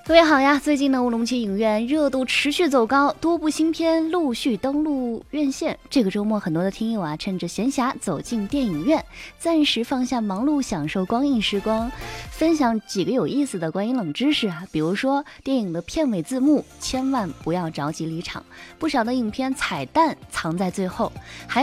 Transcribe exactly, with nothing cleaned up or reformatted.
各位好呀，最近呢乌鲁木齐影院热度持续走高，多部新片陆续登陆院线。这个周末很多的听友啊，趁着闲暇走进电影院，暂时放下忙碌，享受光影时光。分享几个有意思的观影冷知识啊，比如说电影的片尾字幕千万不要着急离场，不少的影片彩蛋藏在最后，还